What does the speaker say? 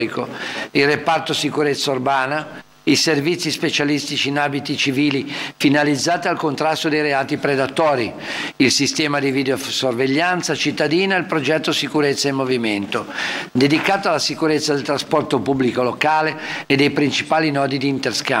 il reparto sicurezza urbana, i servizi specialistici in abiti civili finalizzati al contrasto dei reati predatori, il sistema di videosorveglianza cittadina e il progetto Sicurezza in Movimento, dedicato alla sicurezza del trasporto pubblico locale e dei principali nodi di interscambio.